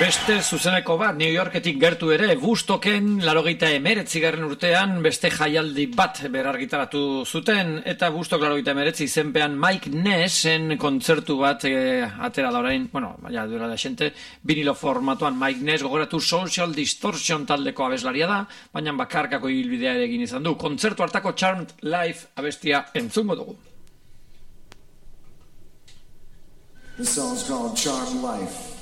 Beste zuzeneko bat, New Yorketik gertu ere, Woodstocken 89. urtean beste jaialdi bat berargitaratu zuten, eta Woodstock 89 izenpean Mike Nashen kontzertu bat atera da orain, baina duela da xente, vinilo formatuan. Mike Nash gogoratu Social Distortion taldeko abeslaria da, baina bakarkako ibilbidea ere egin izan du. Kontzertu hartako Charmed Life abestia entzungo dugu. The song's called Charmed Life.